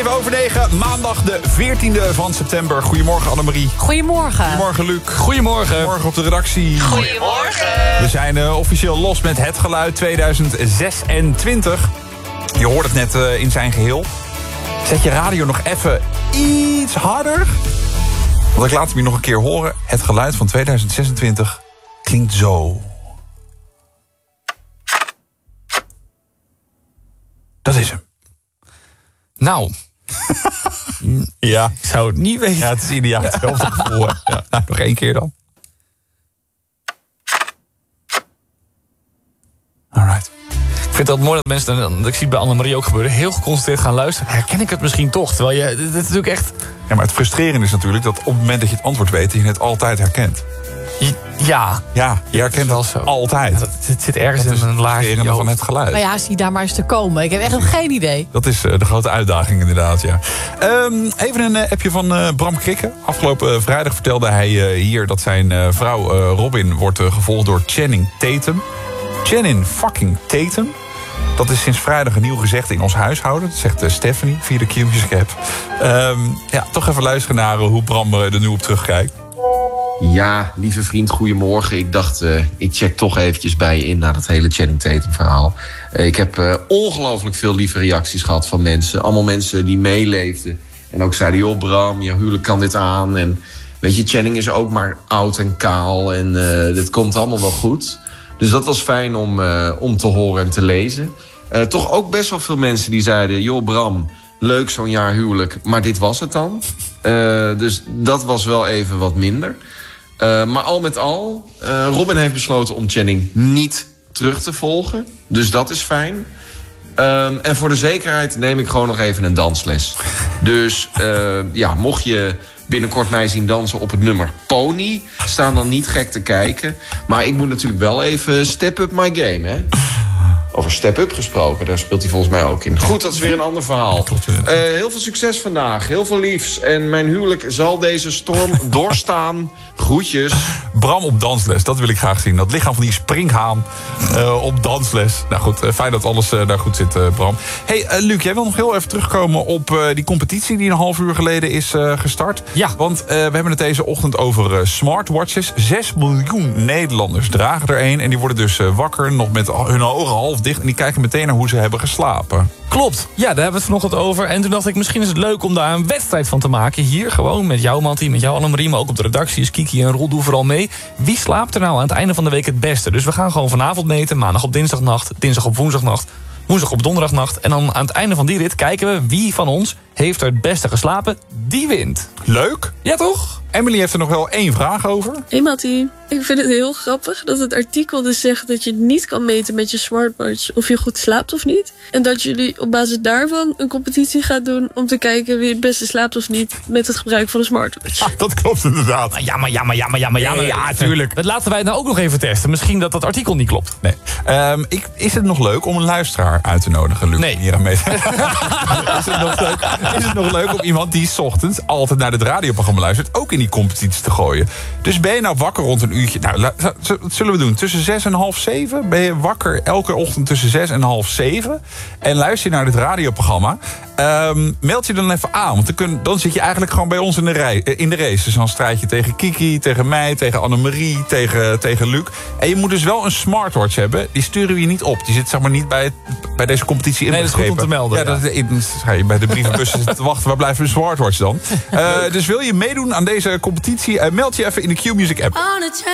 7:07, maandag de 14e van september. Goedemorgen Annemarie. Goedemorgen. Goedemorgen Luc. Goedemorgen. Goedemorgen op de redactie. Goedemorgen. We zijn officieel los met Het Geluid 2026. Je hoort het net in zijn geheel. Zet je radio nog even iets harder. Want ik laat hem je nog een keer horen. Het Geluid van 2026 klinkt zo. Dat is hem. Nou, Ja, ik zou het niet weten. ja, het is ideaal hetzelfde gevoel. Ja. Nou, nog 1 keer dan. Alright. Ik vind het mooi dat mensen, dat ik zie het bij Annemarie ook gebeuren, heel geconcentreerd gaan luisteren. Herken ik het misschien toch? Terwijl je, dit is natuurlijk echt... Ja, maar het frustrerende is natuurlijk dat op het moment dat je het antwoord weet, je het altijd herkent. Ja. Ja, je herkent wel dat zo. altijd. Het zit ergens Dat is in een laagje. frustrerende van Het Geluid. Nou ja, zie daar maar eens te komen. Ik heb echt nog geen idee. Dat is de grote uitdaging inderdaad, ja. Even een appje van Bram Krikke. Afgelopen vrijdag vertelde hij hier dat zijn vrouw Robin wordt gevolgd door Channing Tatum. Channing fucking Tatum. Dat is sinds vrijdag een nieuw gezegde in ons huishouden. Dat zegt Stephanie via de Q-Music app. Ja, toch even luisteren naar hoe Bram er nu op terugkijkt. Ja, lieve vriend, goedemorgen. Ik dacht, ik check toch eventjes bij je in naar dat hele Channing Tatum verhaal. Ik heb ongelooflijk veel lieve reacties gehad van mensen. Allemaal mensen die meeleefden. En ook zeiden, joh Bram, je huwelijk kan dit aan. En weet je, Channing is ook maar oud en kaal. En dit komt allemaal wel goed. Dus dat was fijn om te horen en te lezen. Toch ook best wel veel mensen die zeiden, joh Bram, leuk zo'n jaar huwelijk, maar dit was het dan. Dus dat was wel even wat minder. Maar al met al, Robin heeft besloten om Channing niet terug te volgen. Dus dat is fijn. En voor de zekerheid neem ik gewoon nog even een dansles. Dus ja, mocht je binnenkort mij zien dansen op het nummer Pony, staan dan niet gek te kijken. Maar ik moet natuurlijk wel even step up my game, hè. Over step-up gesproken, daar speelt hij volgens mij ook in. Goed, dat is weer een ander verhaal. Heel veel succes vandaag, heel veel liefs. En mijn huwelijk zal deze storm doorstaan. Groetjes. Bram op dansles, dat wil ik graag zien. Dat lichaam van die springhaan op dansles. Nou goed, fijn dat alles daar goed zit, Bram. Hey, Luc, jij wil nog heel even terugkomen op die competitie die een half uur geleden is gestart. Ja. Want we hebben het deze ochtend over smartwatches. 6 miljoen Nederlanders dragen er een. En die worden dus wakker, nog met hun ogen half dicht. En die kijken meteen naar hoe ze hebben geslapen. Klopt, ja, daar hebben we het vanochtend over. En toen dacht ik, misschien is het leuk om daar een wedstrijd van te maken. Hier gewoon, met jou Mattie, met jou Annemarie, maar ook op de redactie is Kiki en Roel, doe vooral mee. Wie slaapt er nou aan het einde van de week het beste? Dus we gaan gewoon vanavond meten, maandag op dinsdagnacht, dinsdag op woensdagnacht, woensdag op donderdagnacht. En dan aan het einde van die rit kijken we wie van ons heeft er het beste geslapen. Die wint. Leuk. Ja, toch? Emily heeft er nog wel 1 vraag over. Hey Mattie, ik vind het heel grappig dat het artikel dus zegt dat je niet kan meten met je smartwatch of je goed slaapt of niet. En dat jullie op basis daarvan een competitie gaan doen om te kijken wie het beste slaapt of niet met het gebruik van een smartwatch. Ah, dat klopt inderdaad. Ja, tuurlijk. Dat laten wij het nou ook nog even testen. Misschien dat dat artikel niet klopt. Nee. Is het nog leuk om een luisteraar uit te nodigen, Luc? Nee. Hier aan mee. Is het nog leuk om iemand die 's ochtends altijd naar het radioprogramma luistert ook in die competitie te gooien? Dus ben je nou wakker rond een uurtje? Nou, wat zullen we doen? Tussen 6 en half 7 ben je wakker elke ochtend tussen 6 en half 7 en luister je naar dit radioprogramma. Meld je dan even aan, want dan zit je eigenlijk gewoon bij ons in de race. Dus dan strijd je tegen Kiki, tegen mij, tegen Annemarie, tegen Luc. En je moet dus wel een smartwatch hebben. Die sturen we je niet op. Die zit zeg maar niet bij deze competitie inbegrepen. Nee, dat is goed om te melden. Ja, dan ga je bij de brievenbus zitten te wachten. Waar blijft een smartwatch dan? Dus wil je meedoen aan deze competitie? Meld je even in de Q-Music app.